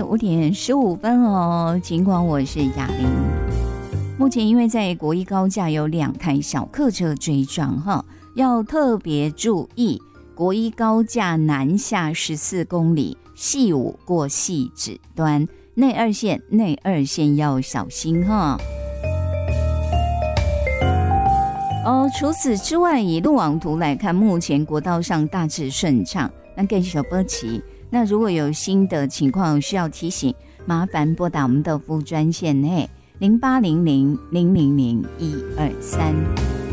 5:15哦。尽管我是雅玲，目前因为在国一高架有2台小客车追撞哈，要特别注意国一高架南下14公里，细5过细指端，内二线要小心哈。除此之外，以路网图来看，目前国道上大致顺畅。那更小波奇，那如果有新的情况需要提醒，麻烦拨打我们的服务专线0800000123。